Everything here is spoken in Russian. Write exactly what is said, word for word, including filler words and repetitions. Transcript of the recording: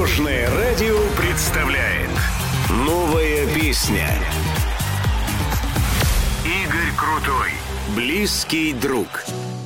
Дорожное радио представляет новая песня. Игорь Крутой. Близкий друг.